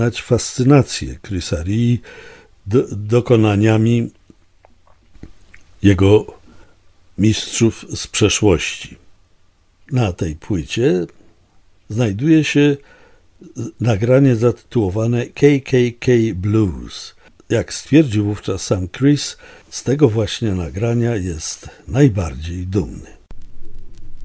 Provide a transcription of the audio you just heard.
fascynację Chrisa Rii dokonaniami jego mistrzów z przeszłości. Na tej płycie znajduje się nagranie zatytułowane KKK Blues. Jak stwierdził wówczas sam Chris, z tego właśnie nagrania jest najbardziej dumny.